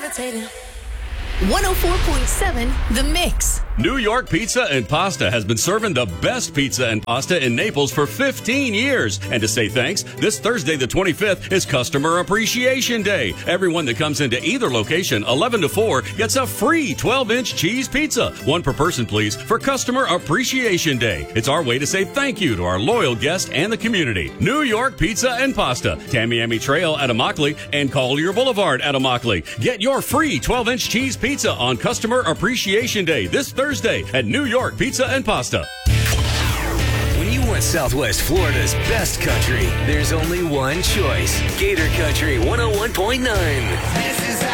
104.7 The Mix. New York Pizza and Pasta has been serving the best pizza and pasta in Naples for 15 years. And to say thanks, this Thursday the 25th is Customer Appreciation Day. Everyone that comes into either location 11 to 4 gets a free 12-inch cheese pizza. One per person, please, for Customer Appreciation Day. It's our way to say thank you to our loyal guests and the community. New York Pizza and Pasta, Tamiami Trail at Immokalee and Collier Boulevard at Immokalee. Get your free 12-inch cheese pizza on Customer Appreciation Day this Thursday at New York Pizza and Pasta. When you want Southwest Florida's best country, there's only one choice. Gator Country 101.9.